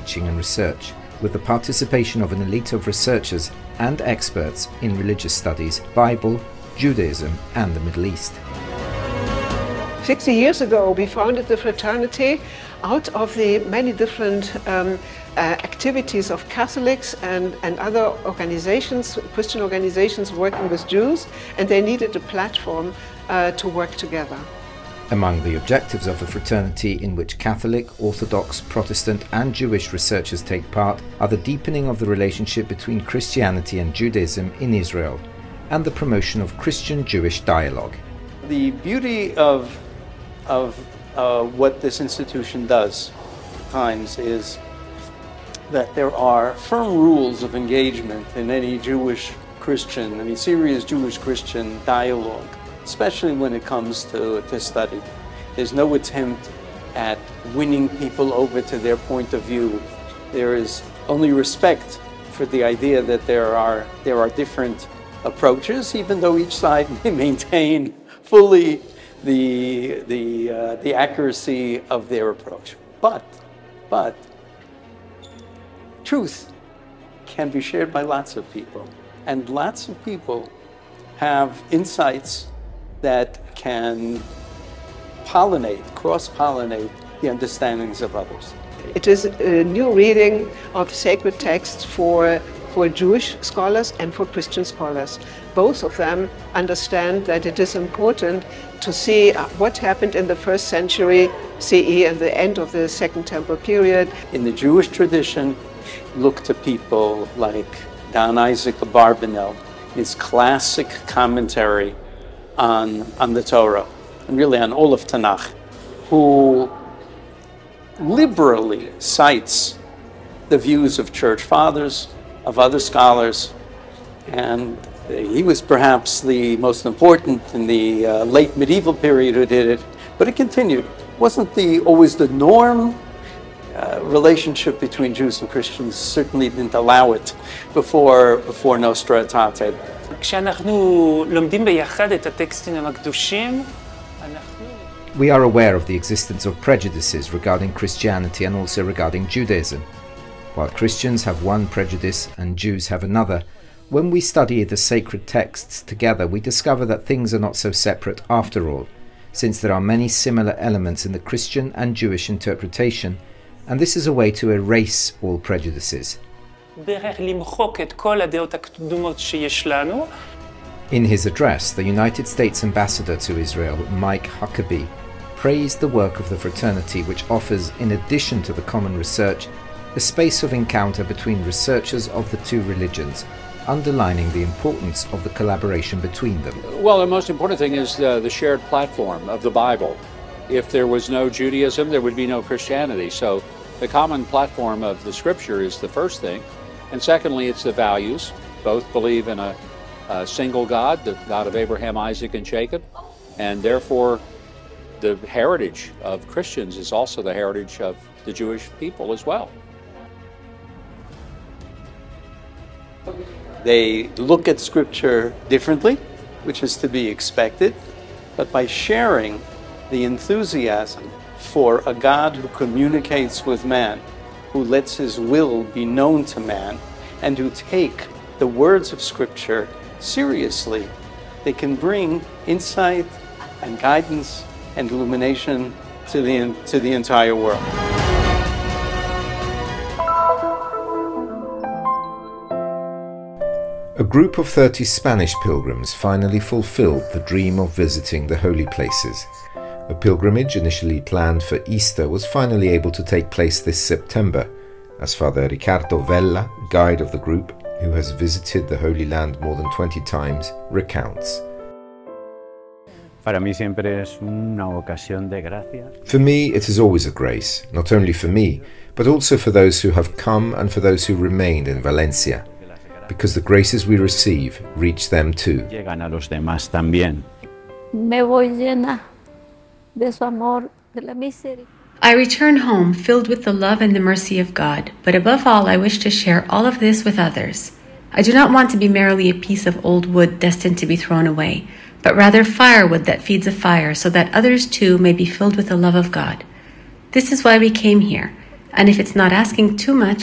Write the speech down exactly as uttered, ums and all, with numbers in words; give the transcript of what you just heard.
teaching and research, with the participation of an elite of researchers and experts in religious studies, Bible, Judaism and the Middle East. sixty years ago we founded the fraternity out of the many different um, uh, activities of Catholics and, and other organizations, Christian organizations working with Jews, and they needed a platform uh, to work together. Among the objectives of the fraternity, in which Catholic, Orthodox, Protestant and Jewish researchers take part, are the deepening of the relationship between Christianity and Judaism in Israel and the promotion of Christian-Jewish dialogue. The beauty of, of uh, what this institution does at times is that there are firm rules of engagement in any Jewish-Christian, any serious Jewish-Christian dialogue, especially when it comes to, to study. There's no attempt at winning people over to their point of view. There is only respect for the idea that there are, there are different approaches, even though each side may maintain fully the, the, uh, the accuracy of their approach. But, but, truth can be shared by lots of people, and lots of people have insights that can pollinate, cross-pollinate the understandings of others. It is a new reading of sacred texts for, for Jewish scholars and for Christian scholars. Both of them understand that it is important to see what happened in the first century C E and the end of the Second Temple period. In the Jewish tradition, look to people like Don Isaac Abarbanel, his classic commentary on, on the Torah, and really on all of Tanakh, who liberally cites the views of church fathers, of other scholars, and he was perhaps the most important in the uh, late medieval period who did it, but it continued. It wasn't the, always the norm. Uh, relationship between Jews and Christians certainly didn't allow it before, before Nostra Aetate. We are aware of the existence of prejudices regarding Christianity and also regarding Judaism. While Christians have one prejudice and Jews have another, when we study the sacred texts together, we discover that things are not so separate after all, since there are many similar elements in the Christian and Jewish interpretation, and this is a way to erase all prejudices. In his address, the United States Ambassador to Israel, Mike Huckabee, praised the work of the fraternity, which offers, in addition to the common research, a space of encounter between researchers of the two religions, underlining the importance of the collaboration between them. Well, the most important thing is the, the shared platform of the Bible. If there was no Judaism, there would be no Christianity. So the common platform of the Scripture is the first thing. And secondly, it's the values. Both believe in a, a single God, the God of Abraham, Isaac, and Jacob. And therefore, the heritage of Christians is also the heritage of the Jewish people as well. They look at Scripture differently, which is to be expected, but by sharing the enthusiasm for a God who communicates with man, who lets his will be known to man, and who take the words of Scripture seriously, they can bring insight and guidance and illumination to the, to the entire world. A group of thirty Spanish pilgrims finally fulfilled the dream of visiting the holy places. A pilgrimage initially planned for Easter was finally able to take place this September, as Father Ricardo Vella, guide of the group, who has visited the Holy Land more than twenty times, recounts. Para mí siempre es una ocasión de gracia. For me, it is always a grace, not only for me, but also for those who have come and for those who remain in Valencia, because the graces we receive reach them too. Llegan a los demás también. Me voy llena de su amor, de la misericordia. I return home filled with the love and the mercy of God, but above all I wish to share all of this with others. I do not want to be merely a piece of old wood destined to be thrown away, but rather firewood that feeds a fire so that others too may be filled with the love of God. This is why we came here, And if it's not asking too much,